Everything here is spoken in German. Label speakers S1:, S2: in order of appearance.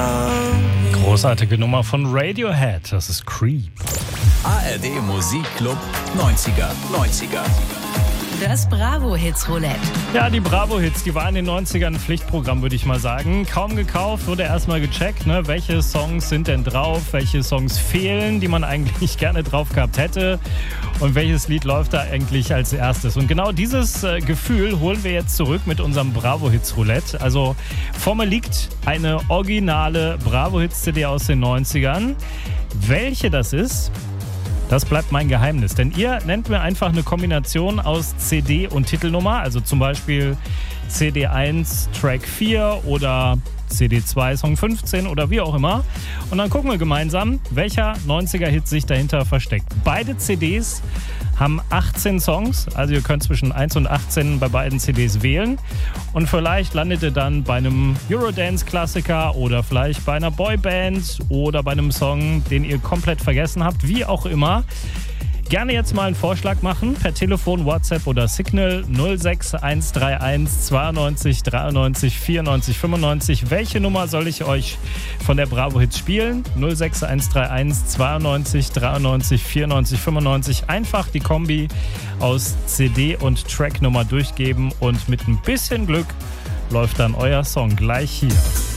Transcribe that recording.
S1: Großartige Nummer von Radiohead, das ist Creep.
S2: ARD Musikclub 90er.
S3: Das Bravo-Hits Roulette.
S1: Ja, die Bravo-Hits, die waren in den 90ern ein Pflichtprogramm, würde ich mal sagen. Kaum gekauft, wurde erstmal gecheckt, ne? Welche Songs sind denn drauf, welche Songs fehlen, die man eigentlich gerne drauf gehabt hätte und welches Lied läuft da eigentlich als erstes. Und genau dieses Gefühl holen wir jetzt zurück mit unserem Bravo-Hits Roulette. Also vor mir liegt eine originale Bravo-Hits-CD aus den 90ern. Welche das ist, das bleibt mein Geheimnis, denn ihr nennt mir einfach eine Kombination aus CD und Titelnummer, also zum Beispiel CD1 Track 4 oder CD2 Song 15 oder wie auch immer. Und dann gucken wir gemeinsam, welcher 90er-Hit sich dahinter versteckt. Beide CDs haben 18 Songs, also ihr könnt zwischen 1 und 18 bei beiden CDs wählen. Und vielleicht landet ihr dann bei einem Eurodance-Klassiker oder vielleicht bei einer Boyband oder bei einem Song, den ihr komplett vergessen habt, wie auch immer. Gerne jetzt mal einen Vorschlag machen per Telefon, WhatsApp oder Signal 06131 92 93 94 95. Welche Nummer soll ich euch von der Bravo Hits spielen? 06131 92 93 94 95. Einfach die Kombi aus CD und Tracknummer durchgeben und mit ein bisschen Glück läuft dann euer Song gleich hier.